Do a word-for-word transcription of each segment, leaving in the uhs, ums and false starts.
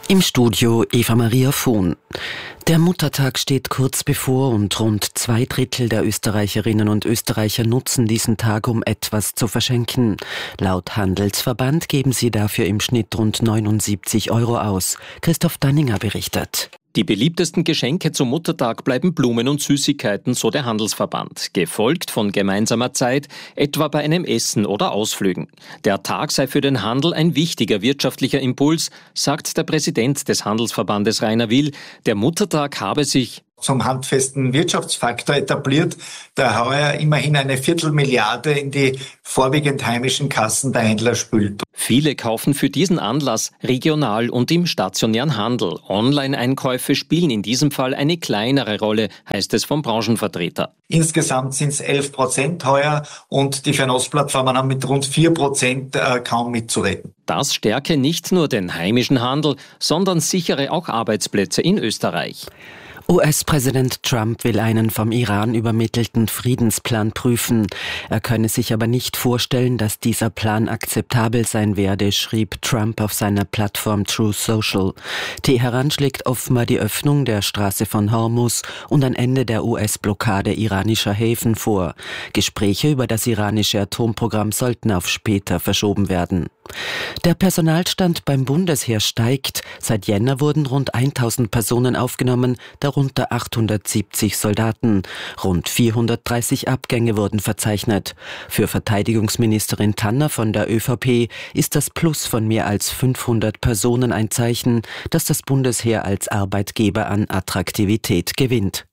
Im Studio Eva Maria Vohn. Der Muttertag steht kurz bevor und rund zwei Drittel der Österreicherinnen und Österreicher nutzen diesen Tag, um etwas zu verschenken. Laut Handelsverband geben sie dafür im Schnitt rund neunundsiebzig Euro aus. Christoph Danninger berichtet. Die beliebtesten Geschenke zum Muttertag bleiben Blumen und Süßigkeiten, so der Handelsverband, gefolgt von gemeinsamer Zeit, etwa bei einem Essen oder Ausflügen. Der Tag sei für den Handel ein wichtiger wirtschaftlicher Impuls, sagt der Präsident des Handelsverbandes Rainer Will. Der Muttertag habe sich zum handfesten Wirtschaftsfaktor etabliert, der heuer immerhin eine Viertelmilliarde in die vorwiegend heimischen Kassen der Händler spült. Viele kaufen für diesen Anlass regional und im stationären Handel. Online-Einkäufe spielen in diesem Fall eine kleinere Rolle, heißt es vom Branchenvertreter. Insgesamt sind es elf Prozent heuer und die Fernost-Plattformen haben mit rund vier Prozent äh, kaum mitzureden. Das stärke nicht nur den heimischen Handel, sondern sichere auch Arbeitsplätze in Österreich. U S-Präsident Trump will einen vom Iran übermittelten Friedensplan prüfen. Er könne sich aber nicht vorstellen, dass dieser Plan akzeptabel sein werde, schrieb Trump auf seiner Plattform Truth Social. Teheran schlägt offenbar die Öffnung der Straße von Hormuz und ein Ende der U S-Blockade iranischer Häfen vor. Gespräche über das iranische Atomprogramm sollten auf später verschoben werden. Der Personalstand beim Bundesheer steigt. Seit Jänner wurden rund tausend Personen aufgenommen, darunter achthundertsiebzig Soldaten. Rund vierhundertdreißig Abgänge wurden verzeichnet. Für Verteidigungsministerin Tanner von der ÖVP ist das Plus von mehr als fünfhundert Personen ein Zeichen, dass das Bundesheer als Arbeitgeber an Attraktivität gewinnt.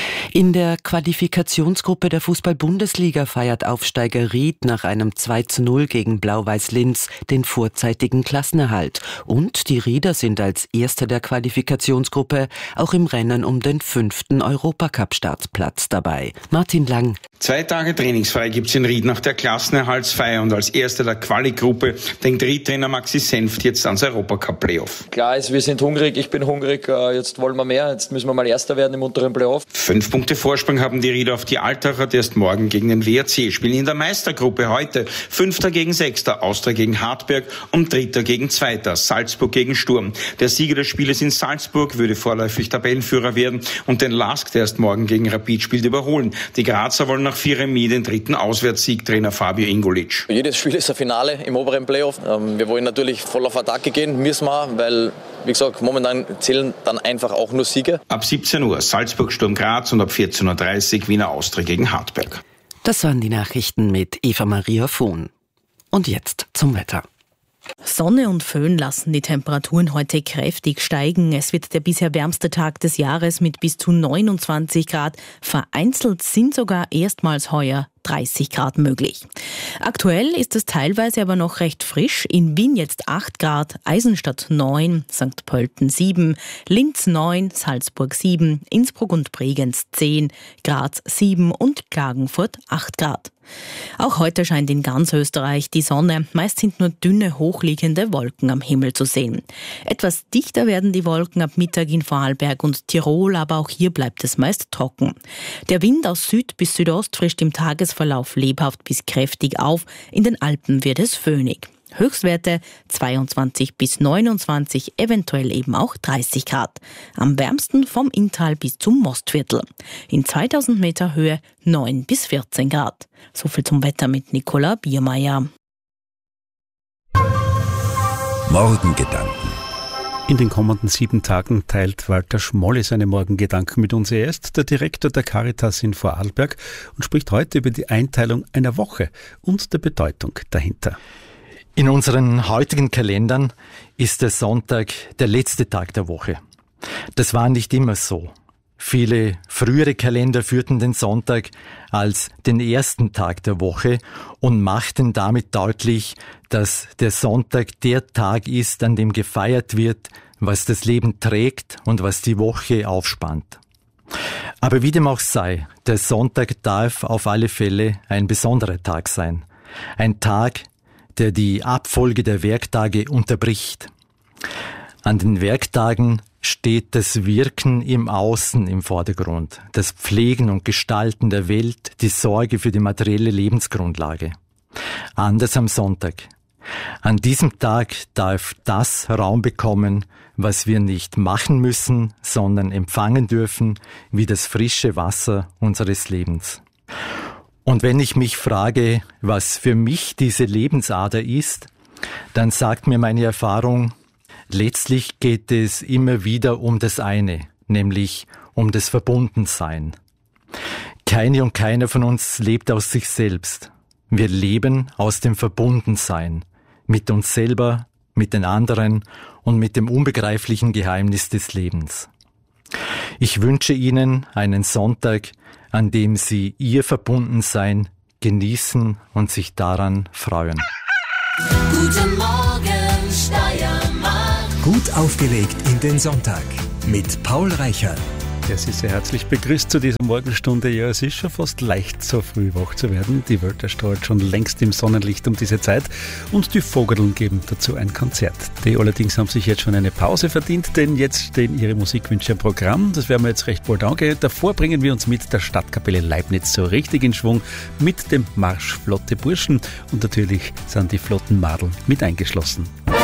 In der Qualifikationsgruppe der Fußball-Bundesliga feiert Aufsteiger Ried nach einem zwei zu null gegen Blau-Weiß Linz den vorzeitigen Klassenerhalt. Und die Rieder sind als Erster der Qualifikationsgruppe auch im Rennen um den fünften Europacup-Startplatz dabei. Martin Lang. Zwei Tage trainingsfrei gibt's in Ried nach der Klassenerhaltsfeier und als Erster der Quali-Gruppe denkt Ried-Trainer Maxi Senft jetzt ans Europacup-Playoff. Klar ist, wir sind hungrig, ich bin hungrig, jetzt wollen wir mehr, jetzt müssen wir mal Erster werden im unteren Playoff. Fünf Punkte Vorsprung haben die Rieder auf die Altacher, die erst morgen gegen den W R C spielen. In der Meistergruppe heute Fünfter gegen Sechster, Austria gegen Hartberg und Dritter gegen Zweiter, Salzburg gegen Sturm. Der Sieger des Spieles in Salzburg würde vorläufig Tabellenführer werden und den Lask, der erst morgen gegen Rapid spielt, überholen. Die Grazer wollen nach vier Remis den dritten Auswärtssieg, Trainer Fabio Ingolic. Jedes Spiel ist ein Finale im oberen Playoff. Wir wollen natürlich voll auf Attacke gehen, müssen wir, weil, wie gesagt, momentan zählen dann einfach auch nur Siege. Ab siebzehn Uhr Salzburg Sturm Graz und ab vierzehn Uhr dreißig Wiener Austria gegen Hartberg. Das waren die Nachrichten mit Eva Maria Vohn. Und jetzt zum Wetter. Sonne und Föhn lassen die Temperaturen heute kräftig steigen. Es wird der bisher wärmste Tag des Jahres mit bis zu neunundzwanzig Grad. Vereinzelt sind sogar erstmals heuer dreißig Grad möglich. Aktuell ist es teilweise aber noch recht frisch. In Wien jetzt acht Grad, Eisenstadt neun, Sankt Pölten sieben, Linz neun, Salzburg sieben, Innsbruck und Bregenz zehn, Graz sieben und Klagenfurt acht Grad. Auch heute scheint in ganz Österreich die Sonne. Meist sind nur dünne, hochliegende Wolken am Himmel zu sehen. Etwas dichter werden die Wolken ab Mittag in Vorarlberg und Tirol, aber auch hier bleibt es meist trocken. Der Wind aus Süd bis Südost frischt im Tagesverlauf lebhaft bis kräftig auf. In den Alpen wird es föhnig. Höchstwerte zweiundzwanzig bis neunundzwanzig, eventuell eben auch dreißig Grad. Am wärmsten vom Inntal bis zum Mostviertel. In zweitausend Meter Höhe neun bis vierzehn Grad. So viel zum Wetter mit Nicola Biermeier. Morgengedanken. In den kommenden sieben Tagen teilt Walter Schmolle seine Morgengedanken mit uns. Er ist der Direktor der Caritas in Vorarlberg und spricht heute über die Einteilung einer Woche und der Bedeutung dahinter. In unseren heutigen Kalendern ist der Sonntag der letzte Tag der Woche. Das war nicht immer so. Viele frühere Kalender führten den Sonntag als den ersten Tag der Woche und machten damit deutlich, dass der Sonntag der Tag ist, an dem gefeiert wird, was das Leben trägt und was die Woche aufspannt. Aber wie dem auch sei, der Sonntag darf auf alle Fälle ein besonderer Tag sein. Ein Tag, der die Abfolge der Werktage unterbricht. An den Werktagen steht das Wirken im Außen im Vordergrund, das Pflegen und Gestalten der Welt, die Sorge für die materielle Lebensgrundlage. Anders am Sonntag. An diesem Tag darf das Raum bekommen, was wir nicht machen müssen, sondern empfangen dürfen, wie das frische Wasser unseres Lebens. Und wenn ich mich frage, was für mich diese Lebensader ist, dann sagt mir meine Erfahrung, letztlich geht es immer wieder um das eine, nämlich um das Verbundensein. Keine und keiner von uns lebt aus sich selbst. Wir leben aus dem Verbundensein, mit uns selber, mit den anderen und mit dem unbegreiflichen Geheimnis des Lebens. Ich wünsche Ihnen einen Sonntag, an dem Sie Ihr Verbundensein genießen und sich daran freuen. Guten Morgen, Steiermark. Gut aufgelegt in den Sonntag mit Paul Reichert. Ja, Sie sehr herzlich begrüßt zu dieser Morgenstunde. Ja, es ist schon fast leicht, so früh wach zu werden. Die Welt erstrahlt schon längst im Sonnenlicht um diese Zeit und die Vogeln geben dazu ein Konzert. Die allerdings haben sich jetzt schon eine Pause verdient, denn jetzt stehen ihre Musikwünsche im Programm. Das werden wir jetzt recht bald angehen. Davor bringen wir uns mit der Stadtkapelle Leibniz so richtig in Schwung mit dem Marsch Flotte Burschen und natürlich sind die flotten Madeln mit eingeschlossen.